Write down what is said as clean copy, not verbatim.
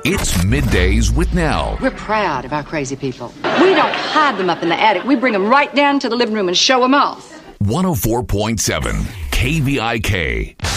It's Middays with Nell. We're proud of our crazy people. We don't hide them up in the attic. We bring them right down to the living room and show them off. 104.7 KVIK.